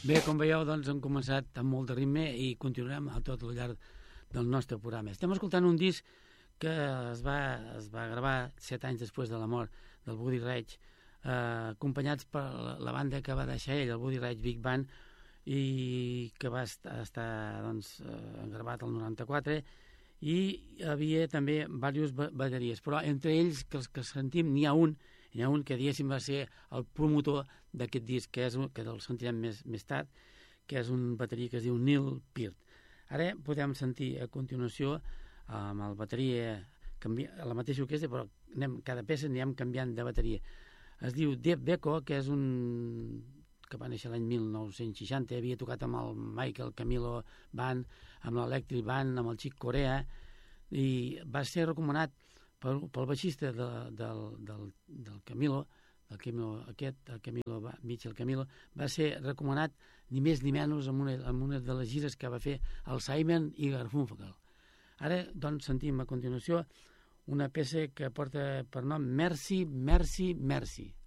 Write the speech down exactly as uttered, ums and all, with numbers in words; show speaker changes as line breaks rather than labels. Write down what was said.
Bé, com veieu, doncs hem començat amb molt de ritme i continuarem a tot el llarg del nostre programa. Estem escoltant un disc que es va, es va gravar set anys després de la mort del Buddy Rich, eh, acompanyats per la, la banda que va deixar ell, el Buddy Rich Big Band, i que va estar, estar doncs, eh, gravat el noranta-quatre, i hi havia també diverses bateries, però entre ells, que els que sentim, n'hi ha un, n'hi ha un que diguéssim va ser el promotor d'aquest disc, que, és un, que el sentirem més, més tard, que és un bateria que es diu Neil Peart. Ara podem sentir a continuació amb el bateria, canvi, la mateixa orquestra, però anem, cada peça anirem canviant de bateria. Es diu Dave Beko, que és un que va néixer l'any mil nou-cents seixanta, havia tocat amb el Michael Camilo Band, amb l'Electric Band, amb el Chick Corea, i va ser recomanat pel, pel baixista de, del, del, del Camilo, del Camilo aquest, el Camilo, Michel Camilo, va ser recomanat ni més ni menys en una, en una de les gires que va fer el Simon i Garfunkel. Ara, doncs, sentim a continuació una peça que porta per nom Mercy, Mercy, Mercy.